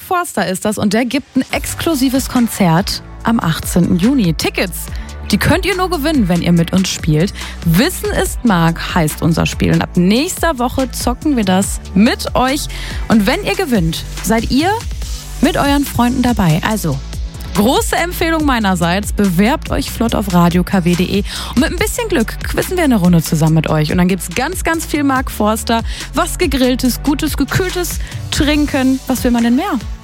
Forster ist das und der gibt ein exklusives Konzert am 18. Juni. Tickets, die könnt ihr nur gewinnen, wenn ihr mit uns spielt. Wissen ist Mark heißt unser Spiel und ab nächster Woche zocken wir das mit euch. Und wenn ihr gewinnt, seid ihr mit euren Freunden dabei. Also große Empfehlung meinerseits, bewerbt euch flott auf radiokw.de und mit ein bisschen Glück quizzen wir eine Runde zusammen mit euch. Und dann gibt's ganz, ganz viel Mark Forster, was Gegrilltes, Gutes, Gekühltes, Trinken. Was will man denn mehr?